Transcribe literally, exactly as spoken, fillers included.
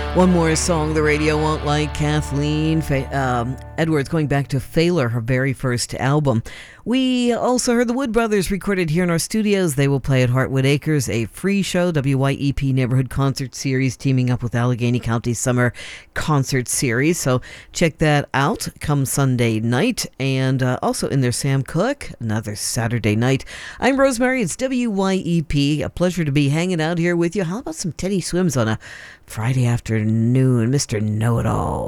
One more song the radio won't like. Kathleen Fa- um, Edwards, going back to Failure, her very first album. We also heard the Wood Brothers recorded here in our studios. They will play at Heartwood Acres, a free show, W Y E P Neighborhood Concert Series, teaming up with Allegheny County Summer Concert Series. So check that out come Sunday night. And uh, also in there, Sam Cooke, another Saturday night. I'm Rosemary. It's W Y E P. A pleasure to be hanging out here with you. How about some Teddy Swims on a Friday afternoon, Mister Know-It-All?